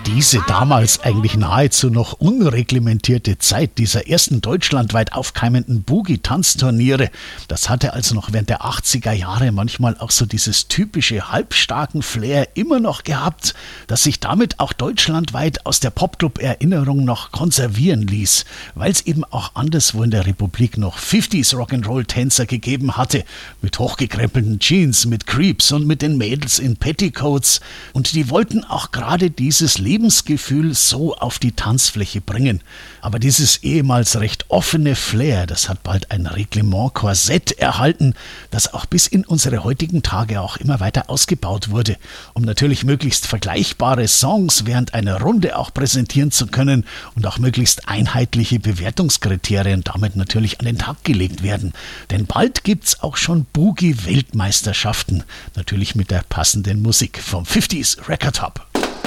Diese damals eigentlich nahezu noch unreglementierte Zeit dieser ersten deutschlandweit aufkeimenden Boogie-Tanzturniere, das hatte also noch während der 80er Jahre manchmal auch so dieses typische halbstarken Flair immer noch gehabt, das sich damit auch deutschlandweit aus der Popclub-Erinnerung noch konservieren ließ, weil es eben auch anderswo in der Republik noch 50s Rock'n'Roll-Tänzer gegeben hatte, mit hochgekrempelten Jeans, mit Creeps und mit den Mädels in Petticoats, und die wollten auch gerade dieses Lebensgefühl so auf die Tanzfläche bringen. Aber dieses ehemals recht offene Flair, das hat bald ein Reglement-Korsett erhalten, das auch bis in unsere heutigen Tage auch immer weiter ausgebaut wurde, um natürlich möglichst vergleichbare Songs während einer Runde auch präsentieren zu können und auch möglichst einheitliche Bewertungskriterien damit natürlich an den Tag gelegt werden. Denn bald gibt's auch schon Boogie-Weltmeisterschaften, natürlich mit der passenden Musik vom 50s Record Hub.